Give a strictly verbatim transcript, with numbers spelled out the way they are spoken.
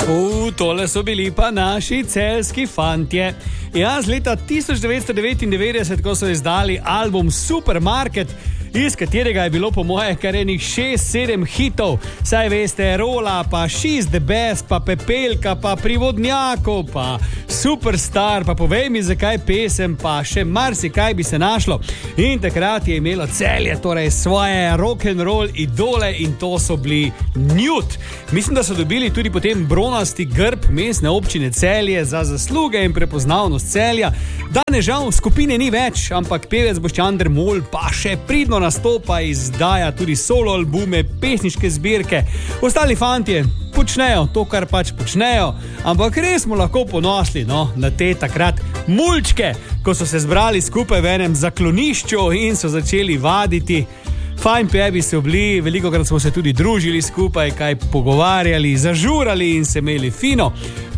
U, tole so bili pa naši celjski fantje. Jaz leta tisoč devetsto devetindevetdeset, ko so izdali album Supermarket, iz katerega je bilo po moje kar enih šest, sedem hitov, saj veste, Rola, pa She's the Best, pa Pepelka, pa Privodnjakov, pa Superstar, pa povej mi, zakaj pesem, pa še marsikaj bi se našlo. In takrat je imelo Celje torej svoje rock'n'roll idole in to so bili Newt. Mislim, da so dobili tudi potem bronasti grb mestne občine Celje za zasluge in prepoznavnost Celja. Danes žal skupine ni več, ampak pevec Boštjan Dermol pa še pridno nastopa, izdaja tudi solo albume, pesniške zbirke. Ostali fantje počnejo to, kar pač počnejo, ampak res smo lahko ponosni no, na te takrat mulčke, ko so se zbrali skupaj v enem zaklonišču in so začeli vaditi. Fajn pebi so bili, velikokrat smo se tudi družili skupaj, kaj pogovarjali, zažurali in se imeli fino.